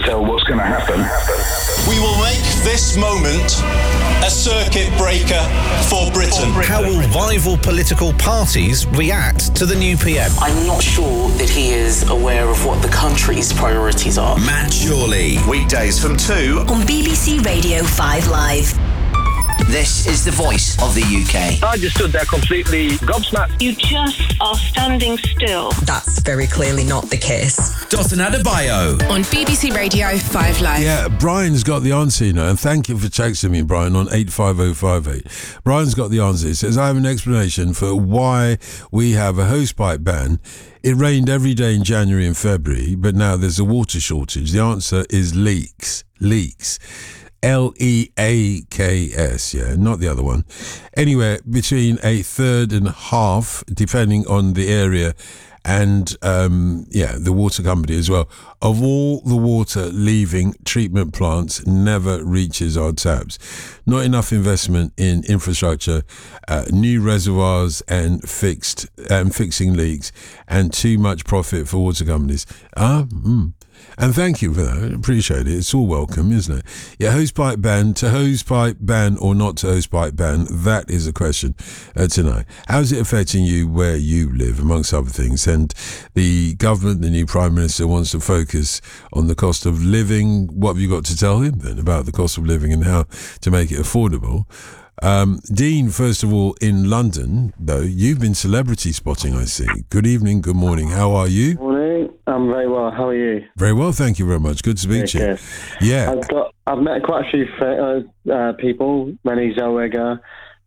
tell what's going to happen. We will make this moment a circuit breaker for Britain. How will rival political parties react to the new PM? I'm not sure that he is aware of what the country's priorities are. Matt Shorley. Weekdays from 2 on BBC Radio 5 Live. This is the voice of the UK. I just stood there completely gobsmacked. You just are standing still. That's very clearly not the case. Dotun Adebayo. On BBC Radio 5 Live. Yeah, Brian's got the answer, you know, and thank you for texting me, Brian, on 85058. Brian's got the answer. He says, I have an explanation for why we have a hosepipe ban. It rained every day in January and February, but now there's a water shortage. The answer is leaks. Leaks. Leaks, yeah, not the other one. Anywhere between a third and half, depending on the area, and the water company as well, of all the water leaving treatment plants never reaches our taps. Not enough investment in infrastructure, new reservoirs and fixing leaks, and too much profit for water companies. And thank you for that. I appreciate it. It's all welcome, isn't it? Yeah, hosepipe ban, to hosepipe ban or not to hosepipe ban, that is a question tonight. How's it affecting you where you live, amongst other things? And the government, the new Prime Minister, wants to focus on the cost of living. What have you got to tell him then about the cost of living and how to make it affordable? Dean, first of all, in London, though, you've been celebrity spotting, I see. Good evening, good morning. How are you? Morning. I'm very well. How are you? Very well, thank you very much. Good to speak to you. Yeah. I've met quite a few people. Renée Zellweger,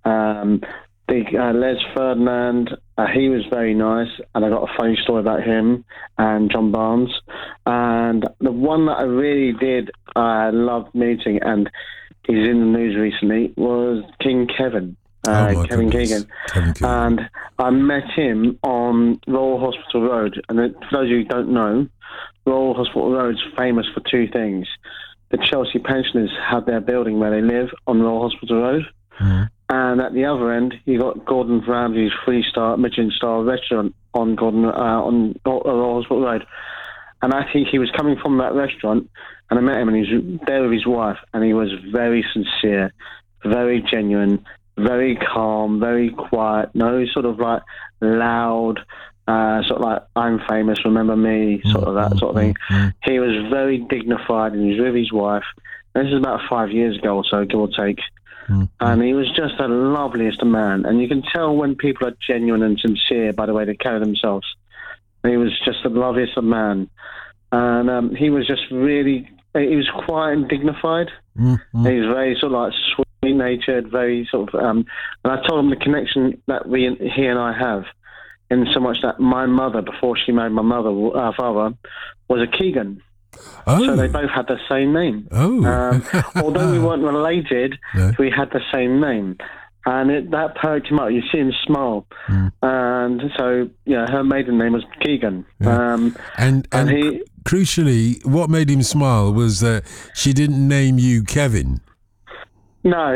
Les Ferdinand. He was very nice, and I got a funny story about him and John Barnes. And the one that I really did loved meeting, and he's in the news recently, was King Kevin. Kevin Keegan. And I met him on Royal Hospital Road. And for those of you who don't know, Royal Hospital Road is famous for two things. The Chelsea pensioners have their building where they live on Royal Hospital Road. Mm-hmm. And at the other end, you got Gordon Ramsay's 3-star Michelin-star restaurant on Royal Hospital Road. And I think he was coming from that restaurant, and I met him, and he was there with his wife, and he was very sincere, very genuine, very calm, very quiet, no sort of like loud, sort of like I'm famous, remember me, sort of that sort of thing. He was very dignified, and he was with his wife. And this is about 5 years ago or so, give or take. And he was just the loveliest man. And you can tell when people are genuine and sincere by the way they carry themselves. He was just the loveliest of man. And he was just really, he was quiet and dignified. He was very sort of like sweet-natured, very sort of, and I told him the connection that he and I have, in so much that my mother, before she married my father, was a Keegan. Oh. So they both had the same name. Although we weren't related, we had the same name. And that perked him up. You see him smile. And so, her maiden name was Keegan. And he, crucially, what made him smile was that she didn't name you Kevin. No.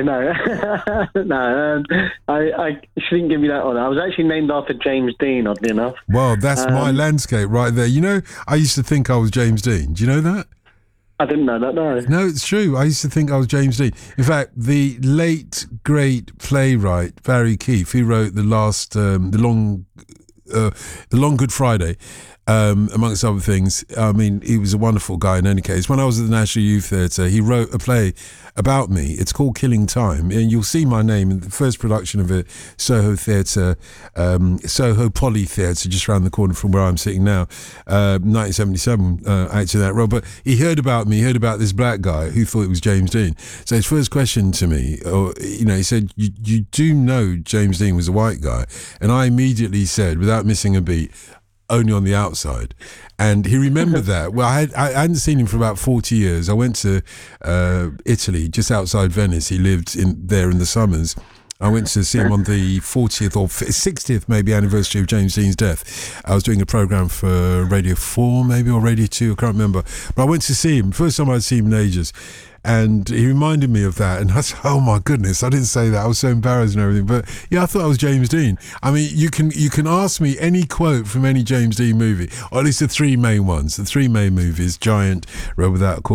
She didn't give me that honour. I was actually named after James Dean, oddly enough. Well, that's my landscape right there. You know, I used to think I was James Dean. Do you know that? I didn't know that, no. No, it's true. I used to think I was James Dean. In fact, the late, great playwright, Barry Keefe, who wrote the Long Good Friday, amongst other things. I mean, he was a wonderful guy in any case. When I was at the National Youth Theatre, he wrote a play about me. It's called Killing Time, and you'll see my name in the first production of it, Soho Theatre, Soho Poly Theatre, just around the corner from where I'm sitting now, 1977, acting that role. But he heard about me, he heard about this black guy who thought it was James Dean. So his first question to me, he said, you do know James Dean was a white guy? And I immediately said, without missing a beat, only on the outside. And he remembered that. Well, I hadn't seen him for about 40 years. I went to Italy, just outside Venice. He lived there in the summers. I went to see him on the 40th or 60th maybe anniversary of James Dean's death. I was doing a programme for Radio 4 maybe, or Radio 2, I can't remember. But I went to see him. First time I'd seen him in ages. And he reminded me of that. And I said, oh my goodness, I didn't say that. I was so embarrassed and everything. But yeah, I thought I was James Dean. I mean, you can ask me any quote from any James Dean movie, or at least the three main ones. The three main movies: Giant, Road Without a Cause,